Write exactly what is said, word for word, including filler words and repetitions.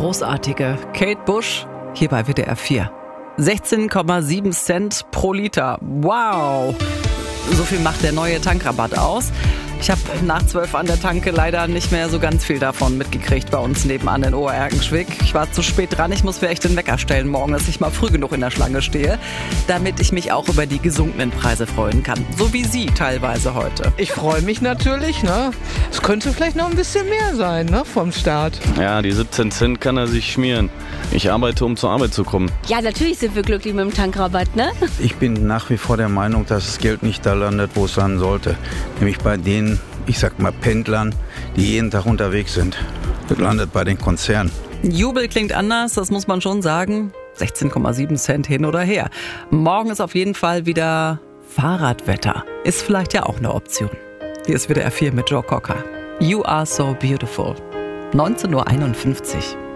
großartige Kate Bush hier bei W D R vier. sechzehn Komma sieben Cent pro Liter. Wow! So viel macht der neue Tankrabatt aus. Ich habe nach zwölf an der Tanke leider nicht mehr so ganz viel davon mitgekriegt bei uns nebenan in Obererkenschwick. Ich war zu spät dran, ich muss mir echt den Wecker stellen morgen, dass ich mal früh genug in der Schlange stehe, damit ich mich auch über die gesunkenen Preise freuen kann. So wie Sie teilweise heute. Ich freue mich natürlich, ne? Es könnte vielleicht noch ein bisschen mehr sein, ne, vom Staat. Ja, die siebzehn Cent kann er sich schmieren. Ich arbeite, um zur Arbeit zu kommen. Ja, natürlich sind wir glücklich mit dem Tankrabatt, ne? Ich bin nach wie vor der Meinung, dass das Geld nicht da landet, wo es landen sollte. Nämlich bei denen, ich sag mal Pendlern, die jeden Tag unterwegs sind. Das landet bei den Konzernen. Jubel klingt anders, das muss man schon sagen. sechzehn Komma sieben Cent hin oder her. Morgen ist auf jeden Fall wieder Fahrradwetter. Ist vielleicht ja auch eine Option. Hier ist W D R vier mit Joe Cocker. You are so beautiful. neunzehn Uhr einundfünfzig.